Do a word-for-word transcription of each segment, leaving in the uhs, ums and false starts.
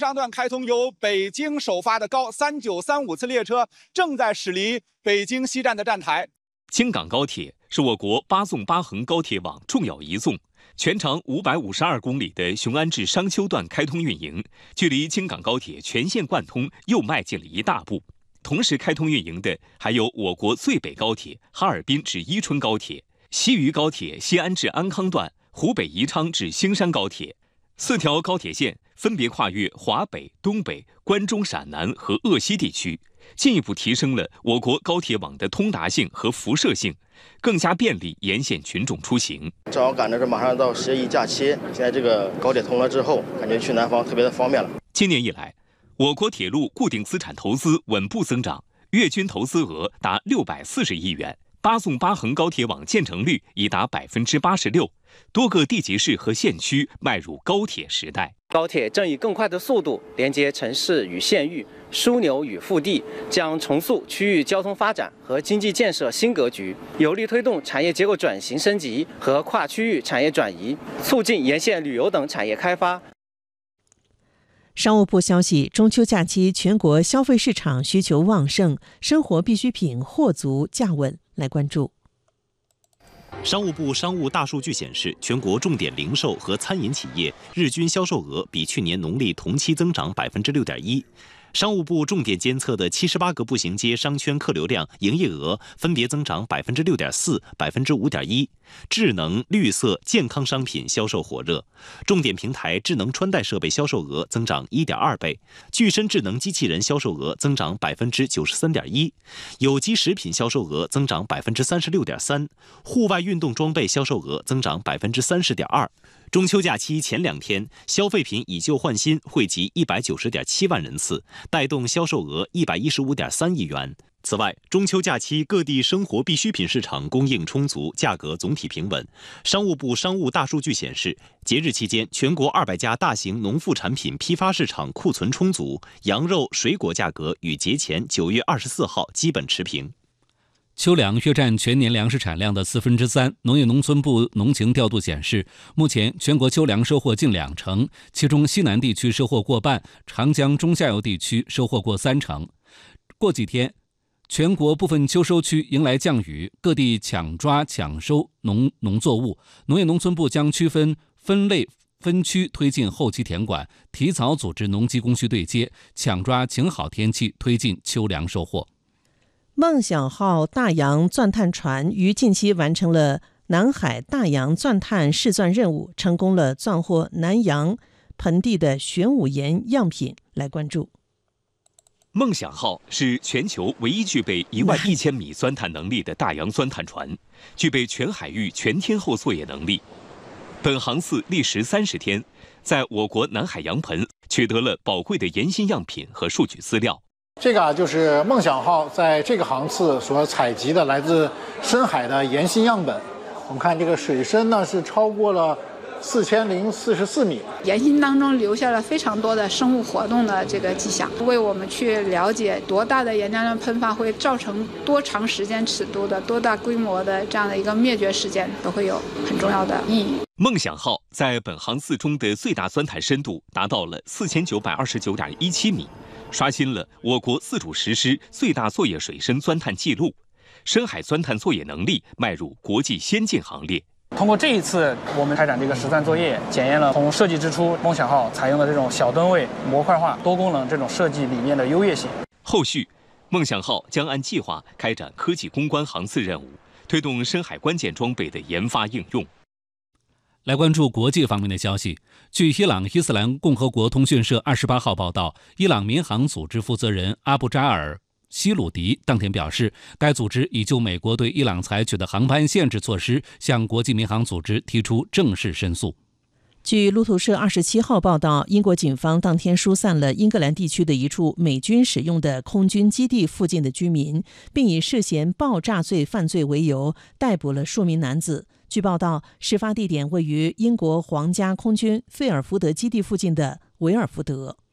上段开通由北京首发的高三九三五次列车正在驶离北京西站的站台。 京港高铁是我国八纵八横高铁网重要一纵，全长五百五十二公里的雄安至商丘段开通运营，距离京港高铁全线贯通又迈进了一大步。同时开通运营的还有我国最北高铁哈尔滨至伊春高铁、西渝高铁西安至安康段、湖北宜昌至兴山高铁。四条高铁线分别跨越华北、东北、关中陕南和鄂西地区，进一步提升了我国高铁网的通达性和辐射性，更加便利沿线群众出行。 正好赶着是马上到十一假期，现在这个高铁通了之后，感觉去南方特别的方便了。 今年以来，我国铁路固定资产投资稳步增长，月均投资额达六百四十亿元，八纵八横高铁网建成率已达百分之八十六，多个地级市和县区迈入高铁时代。 高铁正以更快的速度连接城市与县域、枢纽与腹地，将重塑区域交通发展和经济建设新格局，有力推动产业结构转型升级和跨区域产业转移，促进沿线旅游等产业开发。 商务部消息，中秋假期全国消费市场需求旺盛，生活必需品货足价稳。来关注。 商务部商务大数据显示，全国重点零售和餐饮企业日均销售额比去年农历同期增长百分之六点一。商务部重点监测的七十八个步行街商圈客流量、营业额分别增长百分之六点四、百分之五点一。智能、绿色、健康商品销售火热，重点平台智能穿戴设备销售额增长一点二倍，具身智能机器人销售额增长百分之九十三点一，有机食品销售额增长百分之三十六点三，户外运动装备销售额增长百分之三十点二。中秋假期前两天，消费品以旧换新惠及一百九十点七万人次，带动销售额一百一十五点三亿元。此外，中秋假期各地生活必需品市场供应充足，价格总体平稳。商务部商务大数据显示，节日期间，全国二百家大型农副产品批发市场库存充足，羊肉、水果价格与节前九月二十四号基本持平。 秋粮约占全年粮食产量的四分之三。农业农村部农情调度显示，目前全国秋粮收获近两成，其中西南地区收获过半，长江中下游地区收获过三成。过几天，全国部分秋收区迎来降雨，各地抢抓抢收农农作物。农业农村部将区分分类分区推进后期田管，提早组织农机供需对接，抢抓晴好天气，推进秋粮收获。 梦想号大洋钻探船于近期完成了南海大洋钻探试钻任务，成功了钻获南洋盆地的玄武岩样品。来关注。 梦想号是全球唯一具备一万一千米钻探能力的大洋钻探船，具备全海域全天候作业能力。本航次历时三十天，在我国南海洋盆取得了宝贵的岩心样品和数据资料。 这个啊，就是梦想号在这个航次所采集的来自深海的岩心样本。我们看这个水深呢是超过了四千零四十四米， 岩心当中留下了非常多的生物活动的这个迹象，为我们去了解多大的岩浆量喷发会造成多长时间尺度的、多大规模的这样的一个灭绝事件，都会有很重要的意义。 梦想号在本航次中的最大钻探深度达到了四千九百二十九点一七米，刷新了我国自主实施最大作业水深钻探记录，深海钻探作业能力迈入国际先进行列。 通过这一次我们开展这个实钻作业，检验了从设计之初梦想号采用的这种小吨位、模块化、多功能这种设计理念的优越性。 后续，梦想号将按计划开展科技攻关航次任务，推动深海关键装备的研发应用。 来关注国际方面的消息。据伊朗伊斯兰共和国通讯社二十八号报道，伊朗民航组织负责人阿布扎尔希鲁迪当天表示，该组织已就美国对伊朗采取的航班限制措施向国际民航组织提出正式申诉。 据路透社二十七号报道，英国警方当天疏散了英格兰地区的一处美军使用的空军基地附近的居民，并以涉嫌爆炸罪犯罪为由逮捕了数名男子。据报道，事发地点位于英国皇家空军费尔福德基地附近的维尔福德。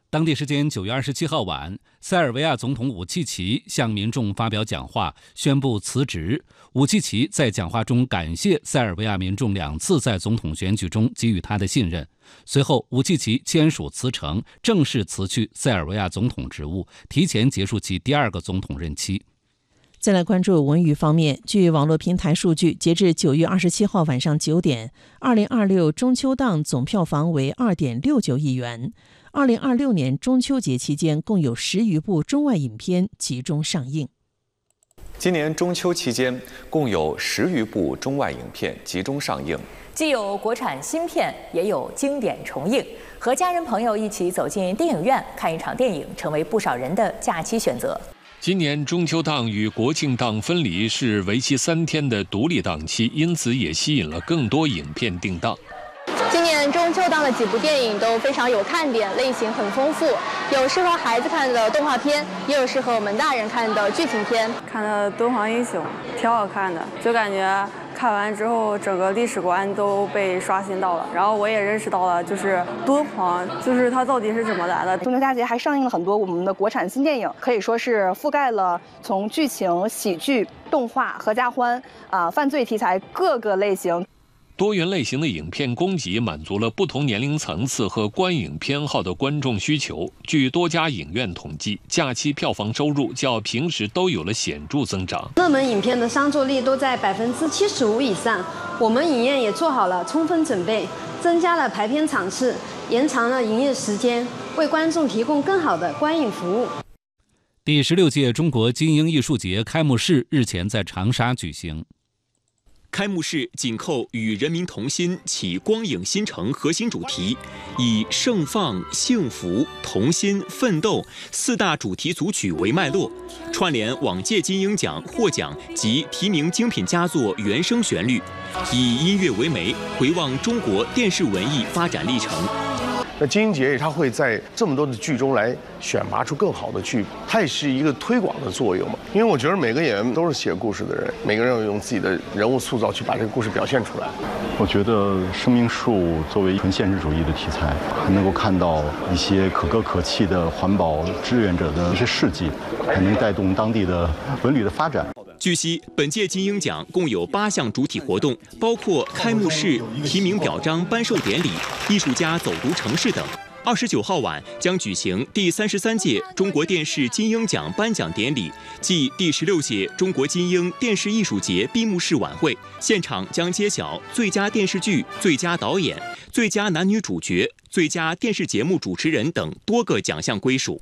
当地时间九月二十七号晚，塞尔维亚总统武契奇向民众发表讲话，宣布辞职。武契奇在讲话中感谢塞尔维亚民众两次在总统选举中给予他的信任。随后，武契奇签署辞呈，正式辞去塞尔维亚总统职务，提前结束其第二个总统任期。 再来关注文娱方面，据网络平台数据，截至九月二十七号晚上九点，二零二六中秋档总票房为二点六九亿元。二零二六年中秋节期间，共有十余部中外影片集中上映。 今年中秋期间，共有十余部中外影片集中上映， 既有国产新片，也有经典重映。和家人朋友一起走进电影院看一场电影，成为不少人的假期选择。 今年中秋档与国庆档分离，是为期三天的独立档期，因此也吸引了更多影片定档。 今年中秋档的几部电影都非常有看点，类型很丰富，有适合孩子看的动画片，也有适合我们大人看的剧情片。 看了《敦煌英雄》，挺好看的，就感觉看完之后整个历史观都被刷新到了，然后我也认识到了，就是敦煌，就是它到底是怎么来的。 中秋佳节还上映了很多我们的国产新电影，可以说是覆盖了从剧情、喜剧、动画、合家欢啊、犯罪题材各个类型。 多元类型的影片供给满足了不同年龄层次和观影偏好的观众需求。据多家影院统计，假期票房收入较平时都有了显著增长。 热门影片的上座率都在百分之七十五以上，我们影院也做好了充分准备，增加了排片场次，延长了营业时间，为观众提供更好的观影服务。 第十六届中国金鹰艺术节开幕式日前在长沙举行。 开幕式紧扣与人民同心启光影新城核心主题，以盛放、幸福、同心、奋斗四大主题组曲为脉络，串联往届金鹰奖获奖及提名精品佳作原声旋律，以音乐为媒，回望中国电视文艺发展历程。 那金鹰节它会在这么多的剧中来选拔出更好的剧，它也是一个推广的作用嘛。因为我觉得每个演员都是写故事的人，每个人要用自己的人物塑造去把这个故事表现出来。 我觉得生命树作为纯现实主义的题材，还能够看到一些可歌可泣的环保志愿者的一些事迹，还能带动当地的文旅的发展。 据悉，本届金鹰奖共有八项主体活动，包括开幕式、提名表彰颁授典礼、艺术家走读城市等。二十九号晚将举行第三十三届中国电视金鹰奖颁奖典礼暨第十六届中国金鹰电视艺术节闭幕式晚会，现场将揭晓最佳电视剧、最佳导演、最佳男女主角、最佳电视节目主持人等多个奖项归属。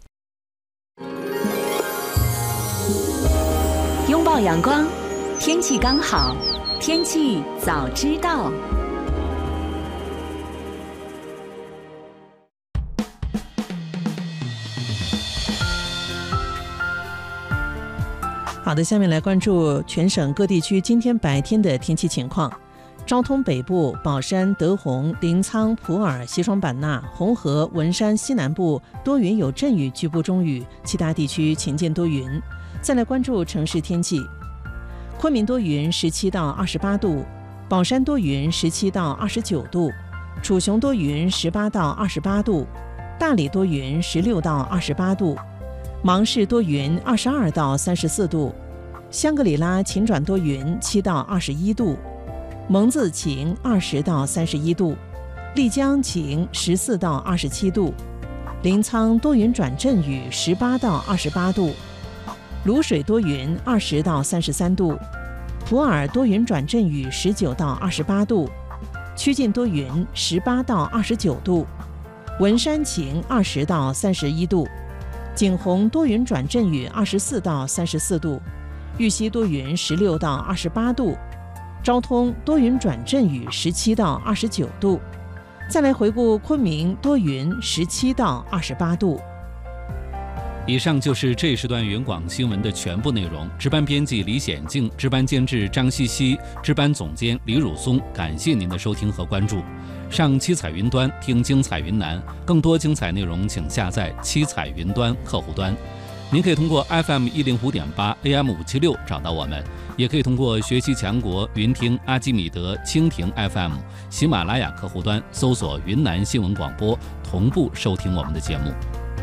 拥抱阳光，天气刚好，天气早知道。 好的，下面来关注全省各地区今天白天的天气情况。昭通北部、宝山、德宏、临沧、普洱、西双版纳、红河、文山西南部多云有阵雨，局部中雨，其他地区晴间多云。再来关注城市天气。昆明多云，十七到二十八度；宝山多云，十七到二十九度；楚雄多云，十八到二十八度；大理多云，十六到二十八度；芒市多云，二十二到三十四度；香格里拉晴转多云，七到二十一度；蒙自晴，二十到三十一度；丽江晴，十四到二十七度；临沧多云转阵雨，十八到二十八度；卤水多云，二十到三十三度；普洱多云转阵雨，十九到二十八度；曲靖多云，十八到二十九度；文山晴，二十到三十一度；景洪多云转阵雨，二十四到三十四度；玉溪多云，十六到二十八度；昭通多云转阵雨，十七到二十九度。再来回顾昆明多云，十七到二十八度。 以上就是这时段云广新闻的全部内容。值班编辑李显静，值班监制张西西，值班总监李汝松。感谢您的收听和关注。上七彩云端听精彩云南，更多精彩内容请下载七彩云端客户端。您可以通过 F M 一零五点八 A M 五七六找到我们，也可以通过学习强国、云听、阿基米德、蜻蜓 F M、喜马拉雅客户端搜索云南新闻广播，同步收听我们的节目。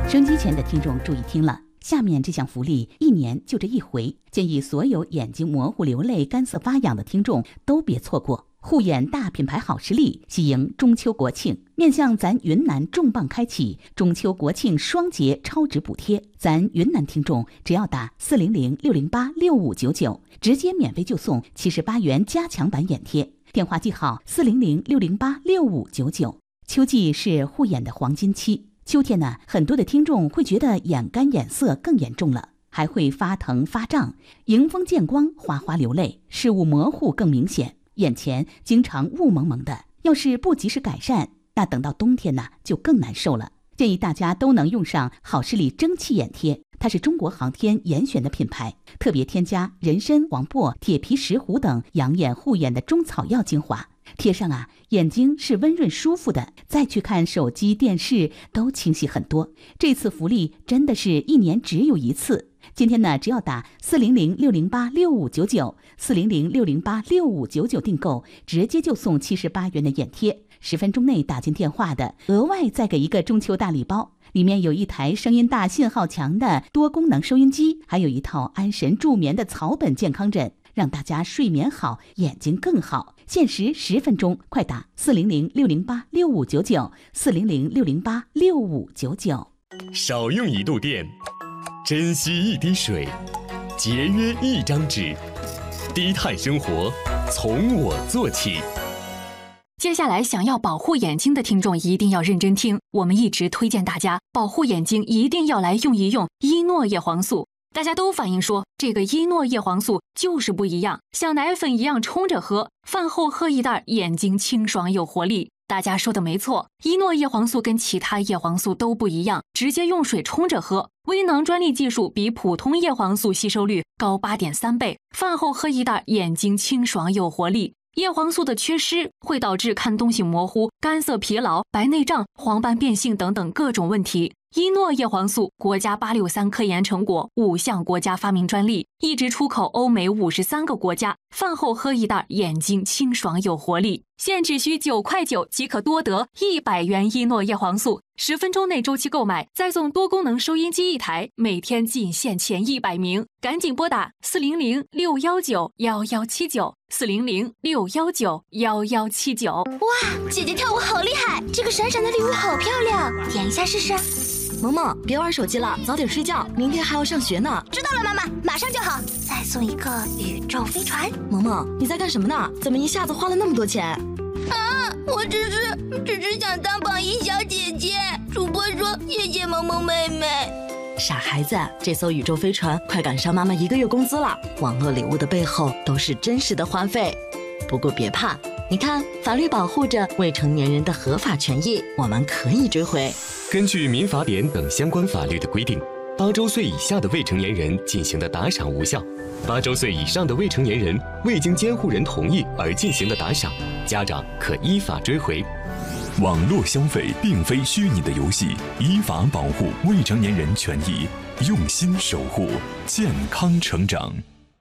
收音机前的听众注意听了，下面这项福利一年就这一回，建议所有眼睛模糊、流泪、干涩发痒的听众都别错过。护眼大品牌好视力喜迎中秋国庆，面向咱云南重磅开启中秋国庆双节超值补贴，咱云南听众只要打四零零六零八六五九九，直接免费就送七十八元加强版眼贴，电话记好四零零六零八六五九九。秋季是护眼的黄金期，秋天呢，很多的听众会觉得眼干眼涩更严重了，还会发疼发胀，迎风见光，哗哗流泪，视物模糊更明显，眼前经常雾蒙蒙的，要是不及时改善，那等到冬天呢就更难受了。建议大家都能用上好视力蒸汽眼贴，它是中国航天严选的品牌，特别添加人参、黄柏、铁皮石斛等养眼护眼的中草药精华，贴上啊，眼睛是温润舒服的，再去看手机、电视都清晰很多。这次福利真的是一年只有一次。今天呢，只要打四零零六零八六五九九，四零零六零八六五九九订购，直接就送七十八元的眼贴。十分钟内打进电话的，额外再给一个中秋大礼包，里面有一台声音大、信号强的多功能收音机，还有一套安神助眠的草本健康枕，让大家睡眠好，眼睛更好。限时十分钟，快打四零零六零八六五九九，四零零六零八六五九九。 少用一度电，珍惜一滴水，节约一张纸，低碳生活从我做起。 接下来想要保护眼睛的听众一定要认真听，我们一直推荐大家保护眼睛一定要来用一用伊诺叶黄素。大家都反映说这个伊诺叶黄素就是不一样，像奶粉一样冲着喝，饭后喝一袋，眼睛清爽有活力。大家说的没错，伊诺叶黄素跟其他叶黄素都不一样，直接用水冲着喝，微囊专利技术比普通叶黄素吸收率高 八点三倍，饭后喝一袋，眼睛清爽有活力。叶黄素的缺失会导致看东西模糊、干涩疲劳、白内障、黄斑变性等等各种问题。伊诺叶黄素国家八六三科研成果，五项国家发明专利，一直出口欧美五十三个国家。饭后喝一袋，眼睛清爽有活力。现只需九块九即可多得一百元伊诺叶黄素，十分钟内周期购买，再送多功能收音机一台，每天仅限前一百名，赶紧拨打四零零六幺九幺幺七九，四零零六幺九幺幺七九。 哇，姐姐跳舞好厉害，这个闪闪的礼物好漂亮，点一下试试。 萌萌，别玩手机了，早点睡觉，明天还要上学呢。 知道了，妈妈，马上就好。再送一个宇宙飞船。 萌萌，你在干什么呢？怎么一下子花了那么多钱？ 啊，我只是只是想当榜一小姐姐。主播说谢谢萌萌妹妹。 傻孩子，这艘宇宙飞船快赶上妈妈一个月工资了。网络礼物的背后都是真实的花费。不过别怕，你看，法律保护着未成年人的合法权益，我们可以追回。 根据民法典等相关法律的规定，八周岁以下的未成年人进行的打赏无效，八周岁以上的未成年人未经监护人同意而进行的打赏，家长可依法追回。 网络消费并非虚拟的游戏，依法保护未成年人权益，用心守护健康成长。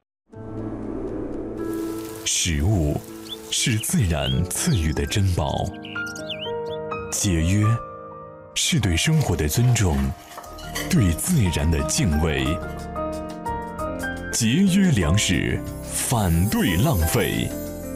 食物是自然赐予的珍宝，节约是对生活的尊重，对自然的敬畏。节约粮食，反对浪费。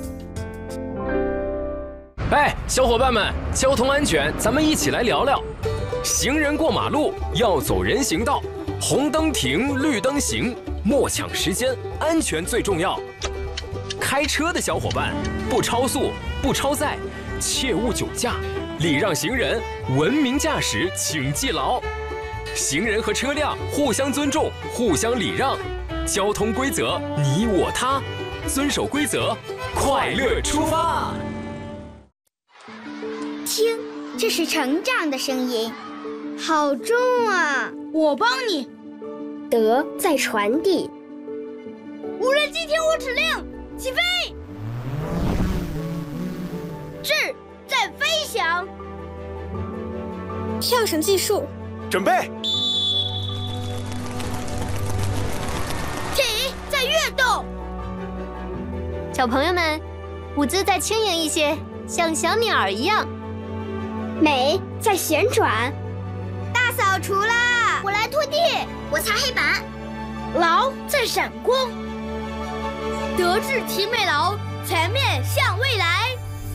哎，小伙伴们，交通安全，咱们一起来聊聊。行人过马路要走人行道，红灯停，绿灯行，莫抢时间，安全最重要。开车的小伙伴，不超速，不超载，切勿酒驾，礼让行人，文明驾驶，请记牢。行人和车辆互相尊重，互相礼让，交通规则你我他，遵守规则，快乐出发。 听，这是成长的声音，好重啊！ 我帮你。 德在传递。 无人机听我指令，起飞！智在飞翔。 跳绳计数， 准备。 体在跃动。 小朋友们，舞姿再轻盈一些，像小鸟一样。 美在旋转， 大扫除啦， 我来拖地，我擦黑板。 劳在闪光，德智体美劳，全面向未来。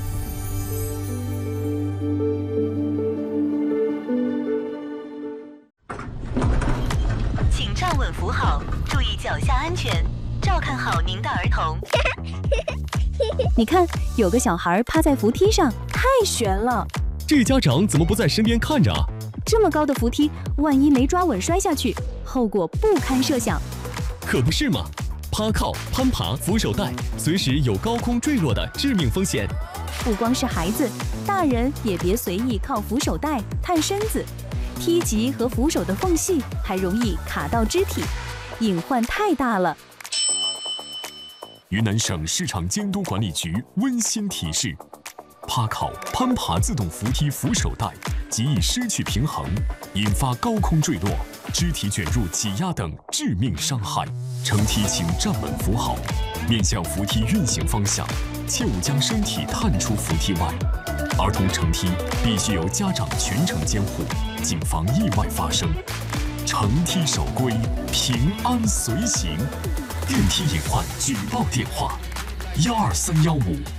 请站稳扶好，注意脚下安全，照看好您的儿童。 你看，有个小孩趴在扶梯上，太悬了。 这家长怎么不在身边看着啊？ 这么高的扶梯，万一没抓稳摔下去，后果不堪设想。 可不是嘛，趴靠、攀爬、扶手带，随时有高空坠落的致命风险。 不光是孩子，大人也别随意靠扶手带探身子，梯级和扶手的缝隙还容易卡到肢体，隐患太大了。 云南省市场监督管理局温馨提示：趴靠、攀爬自动扶梯扶手带极易失去平衡，引发高空坠落、肢体卷入挤压等致命伤害。乘梯请站稳扶好，面向扶梯运行方向，切勿将身体探出扶梯外。儿童乘梯必须由家长全程监护，谨防意外发生。乘梯守规，平安随行。电梯隐患举报电话：幺二三幺五